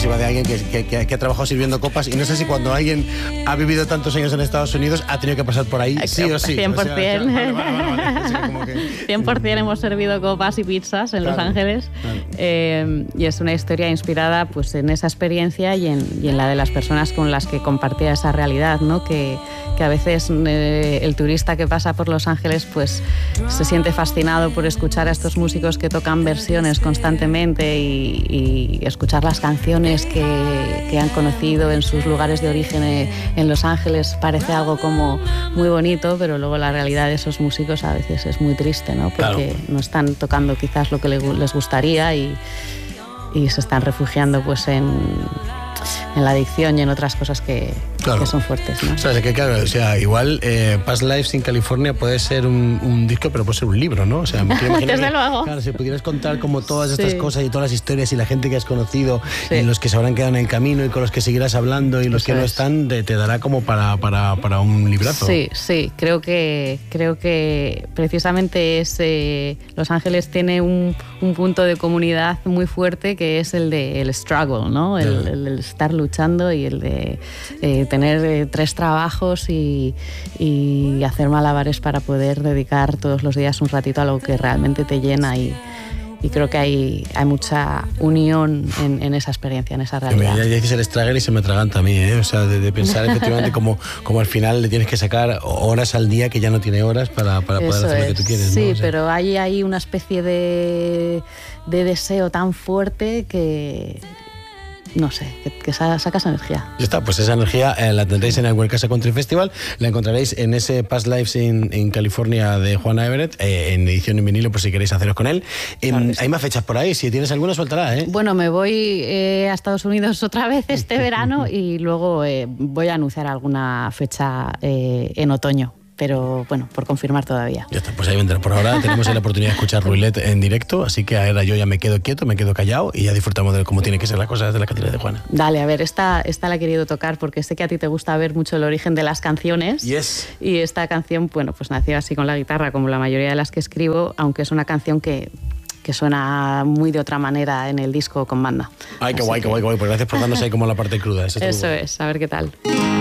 fuertísima de alguien que ha trabajado sirviendo copas, y no sé si cuando alguien ha vivido tantos años en Estados Unidos ha tenido que pasar por ahí, sí o sí. 100%. O sea, vale. Sí, como que... 100% hemos servido copas y pizzas en Los Ángeles. Y es una historia inspirada pues, en esa experiencia y en la de las personas con las que compartía esa realidad, ¿no? Que a veces el turista que pasa por Los Ángeles pues, se siente fascinado por escuchar a estos músicos que tocan versiones constantemente y escuchar las canciones que han conocido en sus lugares de origen en Los Ángeles. Parece algo como muy bonito, pero luego la realidad de esos músicos a veces es muy triste, ¿no? Porque no están tocando quizás lo que les gustaría y se están refugiando pues en la adicción y en otras cosas que son fuertes, ¿no? O sea, igual Past Lives in California puede ser un disco, pero puede ser un libro, ¿no? O sea, me quiero imaginar desde luego. Claro, si pudieras contar como todas estas cosas y todas las historias y la gente que has conocido y los que se habrán quedado en el camino y con los que seguirás hablando y los que no están, te dará como para un librazo. Sí, creo que precisamente Los Ángeles tiene un punto de comunidad muy fuerte, que es el del struggle, ¿no? El estar luchando y el de tener 3 trabajos y hacer malabares para poder dedicar todos los días un ratito a lo que realmente te llena, y creo que hay mucha unión en esa experiencia, en esa realidad. Ya dices el struggle y se me atraganta a mí, ¿eh? O sea, de pensar efectivamente como al final le tienes que sacar horas al día que ya no tiene horas para poder hacer lo que tú quieres, sí, ¿no? O sea, pero hay una especie de deseo tan fuerte que... no sé, que sacas energía. Ya está, pues esa energía la tendréis en el Huercasa Country Festival, la encontraréis en ese Past Lives in California de Juana Everett, en edición en vinilo, por si queréis haceros con él. Hay más fechas por ahí, si tienes alguna, suéltala, ¿eh? Bueno, me voy a Estados Unidos otra vez este verano y luego voy a anunciar alguna fecha en otoño. Pero bueno, por confirmar todavía. Ya está, pues ahí vendrá. Por ahora tenemos la oportunidad de escuchar Roulette en directo, así que ahora yo ya me quedo quieto, me quedo callado y ya disfrutamos de cómo tiene que ser la cosa desde la cantina de Juana. Dale, a ver, esta la he querido tocar porque sé que a ti te gusta ver mucho el origen de las canciones. Yes. Y esta canción, bueno, pues nació así con la guitarra, como la mayoría de las que escribo, aunque es una canción que suena muy de otra manera en el disco con banda. Ay, qué guay, pues gracias por darnos ahí como la parte cruda. Eso es, a ver qué tal.